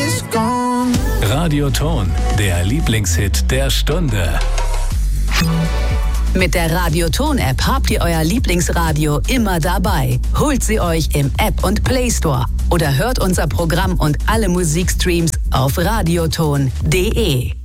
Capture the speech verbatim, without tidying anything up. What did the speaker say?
is gone. Radioton, der Lieblingshit der Stunde. Mit der Radioton-App habt ihr euer Lieblingsradio immer dabei. Holt sie euch im App- und Play-Store oder hört unser Programm und alle Musikstreams auf radioton punkt de.